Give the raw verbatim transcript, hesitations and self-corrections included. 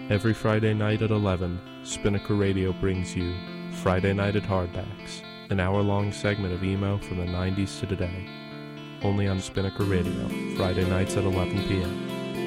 Every Friday night at eleven, Spinnaker Radio brings you Friday Night at Hardbacks, an hour-long segment of emo from the nineties to today. Only on Spinnaker Radio, Friday nights at eleven p.m.